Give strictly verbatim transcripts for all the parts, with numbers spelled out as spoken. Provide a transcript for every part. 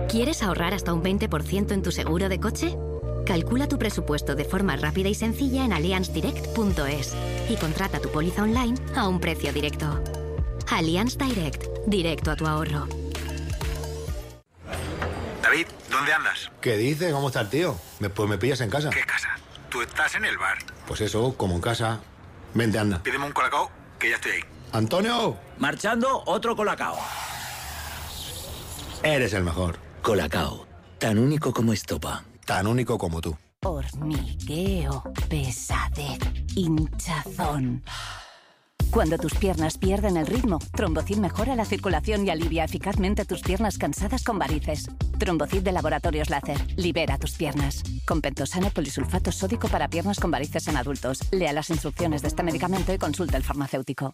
¿Quieres ahorrar hasta un veinte por ciento en tu seguro de coche? Calcula tu presupuesto de forma rápida y sencilla en allianz direct punto es y contrata tu póliza online a un precio directo. Allianz Direct, directo a tu ahorro. David, ¿dónde andas? ¿Qué dices? ¿Cómo está el tío? Me, pues me pillas en casa. ¿Qué casa? Tú estás en el bar. Pues eso, como en casa. Vente, anda. Pídeme un colacao, que ya estoy ahí. ¡Antonio! Marchando, otro colacao. Eres el mejor. Colacao, tan único como estopa. Tan único como tú. Hormigueo, pesadez, hinchazón. Cuando tus piernas pierden el ritmo, Trombocid mejora la circulación y alivia eficazmente tus piernas cansadas con varices. Trombocid de Laboratorios Láser. Libera tus piernas. Con pentosano polisulfato sódico para piernas con varices en adultos. Lea las instrucciones de este medicamento y consulte al farmacéutico.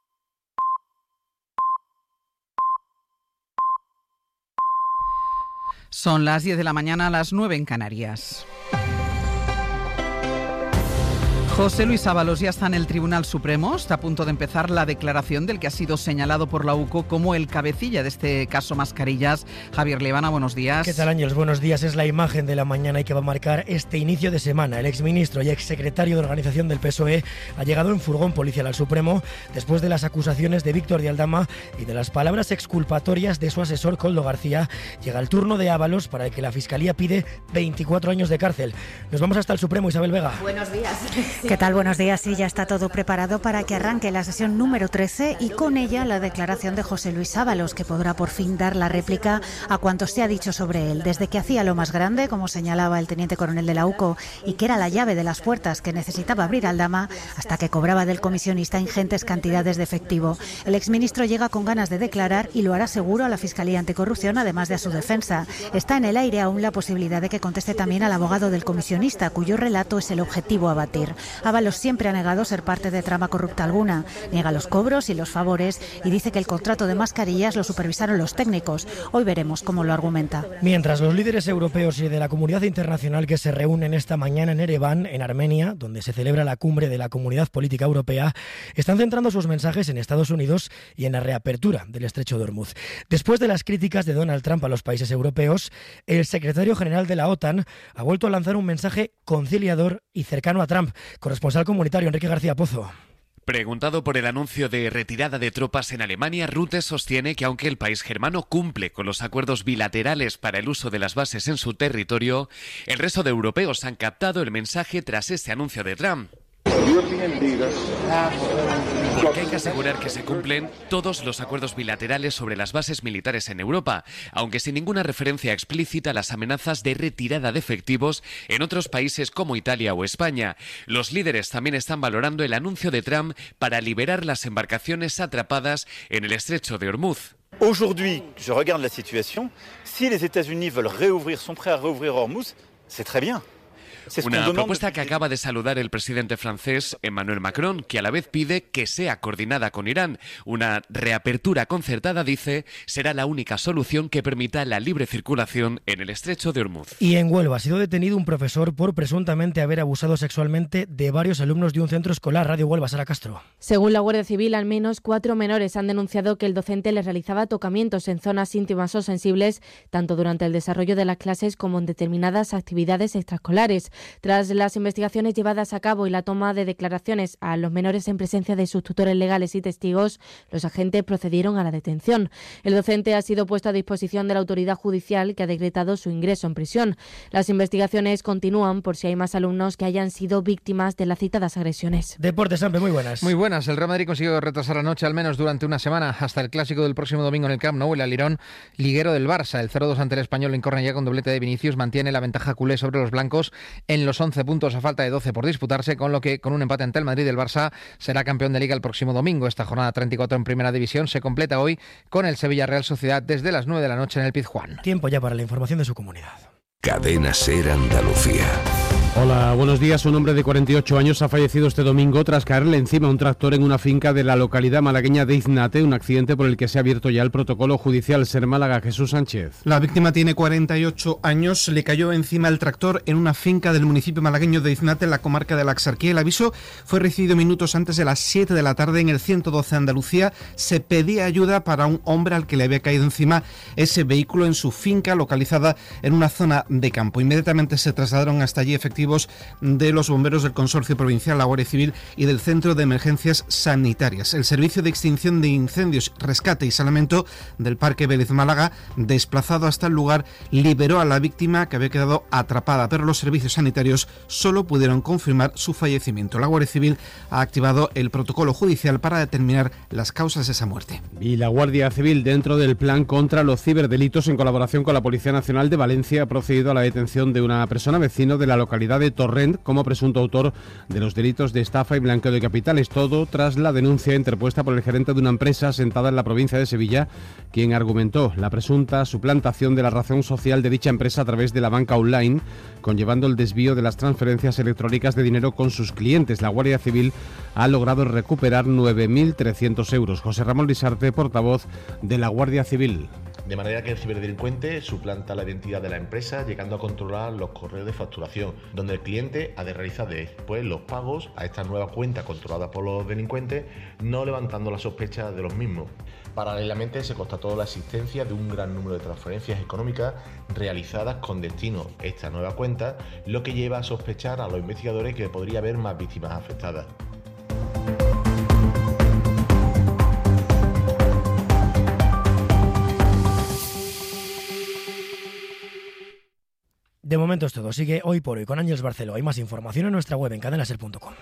Son las diez de la mañana, a las nueve en Canarias. José Luis Ábalos ya está en el Tribunal Supremo. Está a punto de empezar la declaración del que ha sido señalado por la U C O como el cabecilla de este caso Mascarillas. Javier Liebana, buenos días. ¿Qué tal, Ángels? Buenos días. Es la imagen de la mañana y que va a marcar este inicio de semana. El exministro y exsecretario de organización del P S O E ha llegado en furgón policial al Supremo después de las acusaciones de Víctor de Aldama y de las palabras exculpatorias de su asesor Koldo García. Llega el turno de Ábalos, para el que la Fiscalía pide veinticuatro años de cárcel. Nos vamos hasta el Supremo. Isabel Vega. Buenos días. ¿Qué tal? Buenos días. Sí, ya está todo preparado para que arranque la sesión número trece y con ella la declaración de José Luis Ábalos, que podrá por fin dar la réplica a cuanto se ha dicho sobre él. Desde que hacía lo más grande, como señalaba el teniente coronel de la U C O, y que era la llave de las puertas que necesitaba abrir Aldama, hasta que cobraba del comisionista ingentes cantidades de efectivo. El exministro llega con ganas de declarar y lo hará seguro a la Fiscalía Anticorrupción, además de a su defensa. Está en el aire aún la posibilidad de que conteste también al abogado del comisionista, cuyo relato es el objetivo a batir. Ábalos siempre ha negado ser parte de trama corrupta alguna, niega los cobros y los favores y dice que el contrato de mascarillas lo supervisaron los técnicos. Hoy veremos cómo lo argumenta. Mientras los líderes europeos y de la comunidad internacional que se reúnen esta mañana en Ereván, en Armenia, donde se celebra la cumbre de la Comunidad Política Europea, están centrando sus mensajes en Estados Unidos y en la reapertura del Estrecho de Hormuz. Después de las críticas de Donald Trump a los países europeos, el secretario general de la OTAN ha vuelto a lanzar un mensaje conciliador y cercano a Trump. Corresponsal comunitario Enrique García Pozo. Preguntado por el anuncio de retirada de tropas en Alemania, Rutte sostiene que aunque el país germano cumple con los acuerdos bilaterales para el uso de las bases en su territorio, el resto de europeos han captado el mensaje tras este anuncio de Trump. Porque hay que asegurar que se cumplen todos los acuerdos bilaterales sobre las bases militares en Europa, aunque sin ninguna referencia explícita a las amenazas de retirada de efectivos en otros países como Italia o España. Los líderes también están valorando el anuncio de Trump para liberar las embarcaciones atrapadas en el Estrecho de Hormuz. Aujourd'hui, je regarde la situation. Si les États-Unis veulent réouvrir, sont prêts à réouvrir Hormuz, c'est très bien. Una propuesta que acaba de saludar el presidente francés Emmanuel Macron, que a la vez pide que sea coordinada con Irán. Una reapertura concertada, dice, será la única solución que permita la libre circulación en el Estrecho de Hormuz. Y en Huelva ha sido detenido un profesor por presuntamente haber abusado sexualmente de varios alumnos de un centro escolar. Radio Huelva, Sara Castro. Según la Guardia Civil, al menos cuatro menores han denunciado que el docente les realizaba tocamientos en zonas íntimas o sensibles, tanto durante el desarrollo de las clases como en determinadas actividades extraescolares. Tras las investigaciones llevadas a cabo y la toma de declaraciones a los menores en presencia de sus tutores legales y testigos, los agentes procedieron a la detención. El docente ha sido puesto a disposición de la autoridad judicial, que ha decretado su ingreso en prisión. Las investigaciones continúan por si hay más alumnos que hayan sido víctimas de las citadas agresiones. Deportes, Sampe, muy buenas. Muy buenas. El Real Madrid consiguió retrasar la noche al menos durante una semana hasta el clásico del próximo domingo en el Camp Nou. El alirón liguero del Barça, el cero dos ante el Español en córner ya con doblete de Vinicius, mantiene la ventaja culé sobre los blancos en los once puntos a falta de doce por disputarse, con lo que con un empate ante el Madrid el Barça será campeón de Liga el próximo domingo. Esta jornada treinta y cuatro en Primera División se completa hoy con el Sevilla Real Sociedad desde las nueve de la noche en el Pizjuán. Tiempo ya para la información de su comunidad. Cadena SER Andalucía. Hola, buenos días. Un hombre de cuarenta y ocho años ha fallecido este domingo tras caerle encima un tractor en una finca de la localidad malagueña de Iznate, un accidente por el que se ha abierto ya el protocolo judicial. Ser Málaga, Jesús Sánchez. La víctima tiene cuarenta y ocho años, le cayó encima el tractor en una finca del municipio malagueño de Iznate, en la comarca de la Axarquía. El aviso fue recibido minutos antes de las siete de la tarde en el ciento doce Andalucía. Se pedía ayuda para un hombre al que le había caído encima ese vehículo en su finca localizada en una zona de campo. Inmediatamente se trasladaron hasta allí efectivos de los bomberos del Consorcio Provincial, la Guardia Civil y del Centro de Emergencias Sanitarias. El Servicio de Extinción de Incendios, Rescate y Salvamento del Parque Vélez Málaga, desplazado hasta el lugar, liberó a la víctima, que había quedado atrapada, pero los servicios sanitarios solo pudieron confirmar su fallecimiento. La Guardia Civil ha activado el protocolo judicial para determinar las causas de esa muerte. Y la Guardia Civil, dentro del plan contra los ciberdelitos, en colaboración con la Policía Nacional de Valencia, ha procedido a la detención de una persona vecino de la localidad de Torrent como presunto autor de los delitos de estafa y blanqueo de capitales. Todo tras la denuncia interpuesta por el gerente de una empresa asentada en la provincia de Sevilla, quien argumentó la presunta suplantación de la razón social de dicha empresa a través de la banca online, conllevando el desvío de las transferencias electrónicas de dinero con sus clientes. La Guardia Civil ha logrado recuperar nueve mil trescientos euros. José Ramón Lisarte, portavoz de la Guardia Civil. De manera que el ciberdelincuente suplanta la identidad de la empresa, llegando a controlar los correos de facturación, donde el cliente ha de realizar después los pagos a esta nueva cuenta controlada por los delincuentes, no levantando la sospecha de los mismos. Paralelamente se constató la existencia de un gran número de transferencias económicas realizadas con destino a esta nueva cuenta, lo que lleva a sospechar a los investigadores que podría haber más víctimas afectadas. De momento es todo. Sigue Hoy por Hoy con Ángeles Barceló. Hay más información en nuestra web en cadena ser punto com.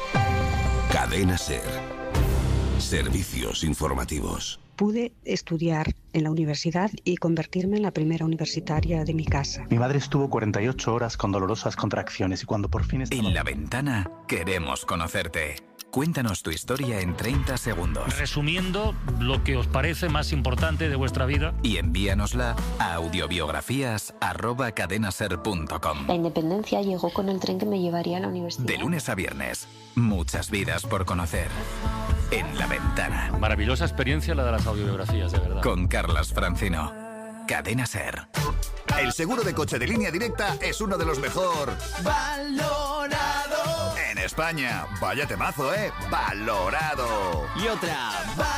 Cadena Ser. Servicios informativos. Pude estudiar en la universidad y convertirme en la primera universitaria de mi casa. Mi madre estuvo cuarenta y ocho horas con dolorosas contracciones y cuando por fin estaba... En La Ventana queremos conocerte. Cuéntanos tu historia en treinta segundos. Resumiendo lo que os parece más importante de vuestra vida. Y envíanosla a audiobiografías arroba cadenaser punto com. La independencia llegó con el tren que me llevaría a la universidad. De lunes a viernes, muchas vidas por conocer. En La Ventana. Maravillosa experiencia la de las audiobiografías, de verdad. Con Carlas Francino. Cadena Ser. El seguro de coche de Línea Directa es uno de los mejor valorado en España. Vaya temazo, ¿eh? Valorado. Y otra.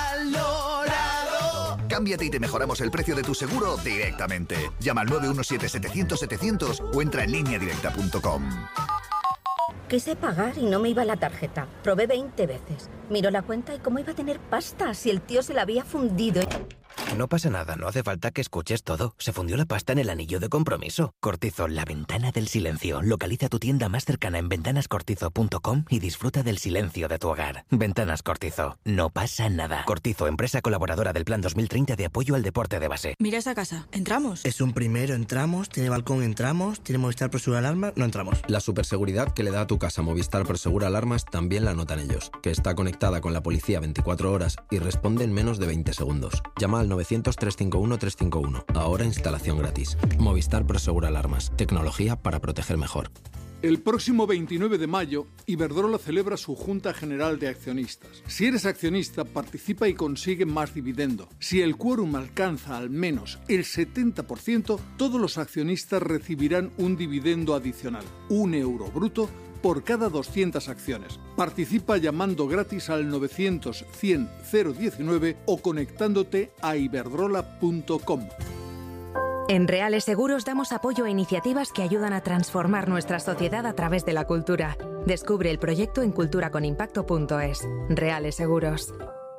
Valorado. Cámbiate y te mejoramos el precio de tu seguro directamente. Llama al nueve uno siete, setecientos, setecientos o entra en línea directa punto com. Quise pagar y no me iba la tarjeta. Probé veinte veces. Miró la cuenta y cómo iba a tener pasta si el tío se la había fundido. No pasa nada, no hace falta que escuches todo. Se fundió la pasta en el anillo de compromiso. Cortizo, la ventana del silencio. Localiza tu tienda más cercana en ventanas cortizo punto com y disfruta del silencio de tu hogar. Ventanas Cortizo. No pasa nada. Cortizo, empresa colaboradora del Plan dos mil treinta de apoyo al deporte de base. Mira esa casa. ¿Entramos? Es un primero, entramos. Tiene balcón, entramos. Tiene Movistar Prosegur Alarmas, no entramos. La superseguridad que le da a tu casa Movistar Prosegur Alarmas también la notan ellos. Que está conectada con la policía veinticuatro horas y responde en menos de veinte segundos. Llama al novecientos, trescientos cincuenta y uno, trescientos cincuenta y uno. Ahora instalación gratis. Movistar Prosegur Alarmas. Tecnología para proteger mejor. El próximo veintinueve de mayo, Iberdrola celebra su Junta General de Accionistas. Si eres accionista, participa y consigue más dividendo. Si el quórum alcanza al menos el setenta por ciento, todos los accionistas recibirán un dividendo adicional, un euro bruto, por cada doscientas acciones. Participa llamando gratis al novecientos, cien, cero diecinueve o conectándote a iberdrola punto com. En Reales Seguros damos apoyo a iniciativas que ayudan a transformar nuestra sociedad a través de la cultura. Descubre el proyecto en cultura con impacto punto es. Reales Seguros.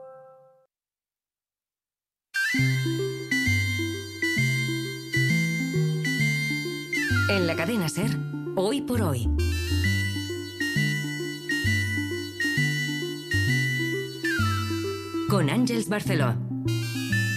En la cadena SER, Hoy por Hoy. Con Ángeles Barceló.